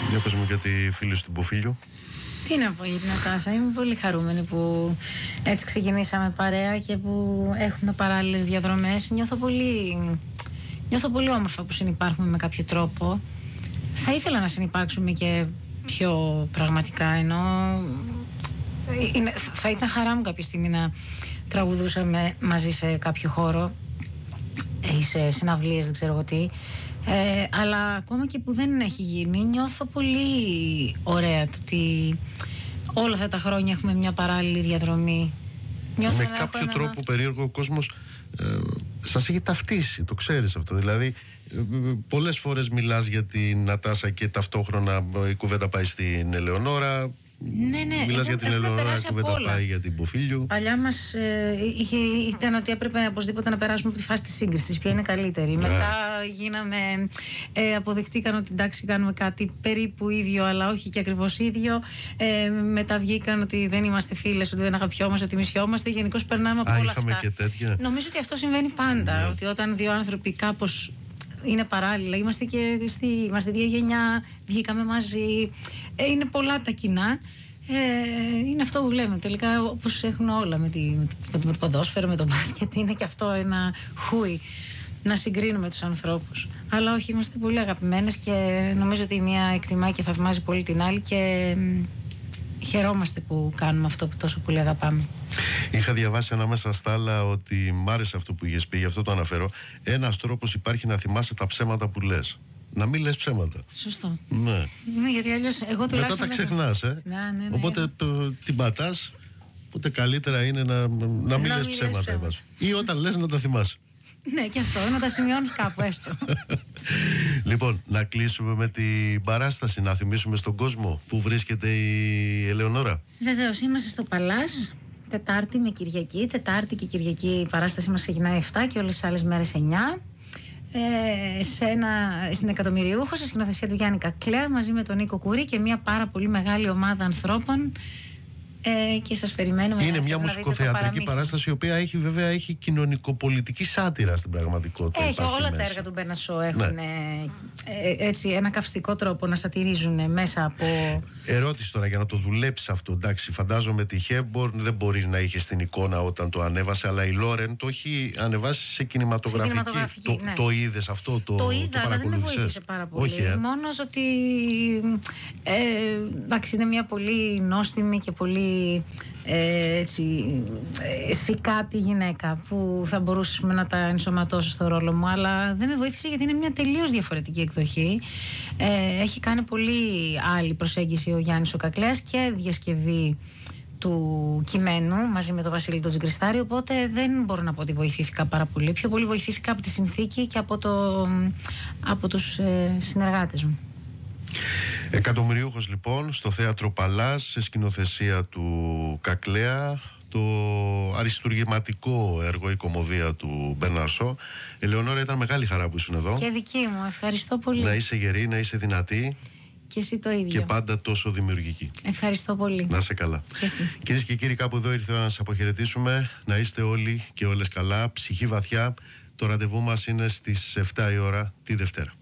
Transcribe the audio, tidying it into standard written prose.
Για πες μου για τη φίλη σου την Ποφίλιο. Τι να πω για την Νατάσα, είμαι πολύ χαρούμενη που έτσι ξεκινήσαμε παρέα και που έχουμε παράλληλες διαδρομές. Νιώθω πολύ όμορφα που συνυπάρχουμε με κάποιο τρόπο. Θα ήθελα να συνυπάρξουμε και πιο πραγματικά, ενώ θα ήταν χαρά μου κάποια στιγμή να τραγουδούσαμε μαζί σε κάποιο χώρο ή σε συναυλίες, δεν ξέρω εγώ τι. Αλλά ακόμα και που δεν έχει γίνει, νιώθω πολύ ωραία το ότι όλα αυτά τα χρόνια έχουμε μια παράλληλη διαδρομή. Με κάποιο τρόπο περίεργο ο κόσμος σας έχει ταυτίσει, το ξέρεις αυτό. Δηλαδή πολλές φορές μιλάς για την Νατάσα και ταυτόχρονα η κουβέντα πάει στην Ελεονόρα. Ναι, μιλάς για την Ελεονόρα, η κουβέντα πάει για την Ποφίλιο. Παλιά μας ήταν ότι έπρεπε οπωσδήποτε να περάσουμε από τη φάση της σύγκρισης, ποια είναι καλύτερη. Μετά αποδεχτήκαν ότι εντάξει, κάνουμε κάτι περίπου ίδιο, αλλά όχι και ακριβώς ίδιο. Μετά βγήκαν ότι δεν είμαστε φίλες, ότι δεν αγαπιόμαστε, ότι μισιόμαστε. Γενικώς περνάμε από όλα αυτά. Και τέτοια. Νομίζω ότι αυτό συμβαίνει πάντα. Ότι όταν δύο άνθρωποι κάπως είναι παράλληλα, είμαστε ίδια γενιά, βγήκαμε μαζί, είναι πολλά τα κοινά. Είναι αυτό που λέμε τελικά, όπως έχουν όλα με το ποδόσφαιρο, με το μπάσκετ, είναι και αυτό ένα χούι να συγκρίνουμε τους ανθρώπους. Αλλά όχι, είμαστε πολύ αγαπημένες και νομίζω ότι η μία εκτιμάει και θαυμάζει πολύ την άλλη και χαιρόμαστε που κάνουμε αυτό που τόσο πολύ αγαπάμε. Είχα διαβάσει ανάμεσα στα άλλα ότι μ' άρεσε αυτό που είχες πει, γι' αυτό το αναφέρω. Ένας τρόπος υπάρχει να θυμάσαι τα ψέματα που λες. Να μην λες ψέματα. Σωστό. Ναι. Γιατί αλλιώς εγώ τουλάχιστον. Μετά τα ξεχνάς, Ναι. Οπότε την πατάς. Οπότε καλύτερα είναι να μην λες ψέματα. Ή όταν λες να τα θυμάσαι. Ναι, και αυτό, να τα σημειώνεις κάπου έστω. Λοιπόν, να κλείσουμε με την παράσταση, να θυμίσουμε στον κόσμο που βρίσκεται η Ελεονόρα. Βεβαίως, είμαστε στο Παλάς, Τετάρτη με Κυριακή. Τετάρτη και Κυριακή η παράσταση μας ξεκινάει 7 και όλες τις άλλες μέρες 9. Στην Εκατομμυριούχο, σε σκηνοθεσία του Γιάννη Κακλέα, μαζί με τον Νίκο Κουρί και μια πάρα πολύ μεγάλη ομάδα ανθρώπων. Και σας περιμένουμε. Είναι μια μουσικοθεατρική παράσταση η οποία έχει κοινωνικοπολιτική σάτυρα στην πραγματικότητα. Έχει όλα τα έργα του Μπέρνασο έχουν έτσι ένα καυστικό τρόπο να σατυρίζουν μέσα από. Ερώτηση τώρα για να το δουλέψεις αυτό. Εντάξει, φαντάζομαι τη Χέμπορν δεν μπορείς να είχε στην εικόνα όταν το ανέβασε, αλλά η Λόρεν το έχει ανεβάσει σε κινηματογραφική. Το είδες αυτό, το είδα, αλλά δεν με βοήθησε πάρα πολύ. Μόνος ότι εντάξει, είναι μια πολύ νόστιμη και πολύ σικάτη γυναίκα που θα μπορούσε να τα ενσωματώσω στο ρόλο μου, αλλά δεν με βοήθησε γιατί είναι μια τελείως διαφορετική εκδοχή. Έχει κάνει πολύ άλλη προσέγγιση ο Γιάννης ο Κακλέας και διασκευή του κειμένου μαζί με τον Βασίλη τον Τζιγκριστάρη, οπότε δεν μπορώ να πω ότι βοηθήθηκα πάρα πολύ. Πιο πολύ βοηθήθηκα από τη συνθήκη και από τους συνεργάτες μου. Εκατομμυριούχος λοιπόν στο Θέατρο Παλάς, σε σκηνοθεσία του Κακλέα, το αριστουργηματικό έργο, η κωμωδία του Μπέρναρσο. Ελεονόρα, ήταν μεγάλη χαρά που ήσουν εδώ. Και δική μου, ευχαριστώ πολύ. Να είσαι γερή, να είσαι δυνατή. Και εσύ το ίδιο. Και πάντα τόσο δημιουργική. Ευχαριστώ πολύ. Να είσαι καλά. Κυρίες και κύριοι, κάπου εδώ ήρθε η ώρα να σας αποχαιρετήσουμε. Να είστε όλοι και όλες καλά, ψυχή βαθιά. Το ραντεβού μας είναι στις 7 η ώρα τη Δευτέρα.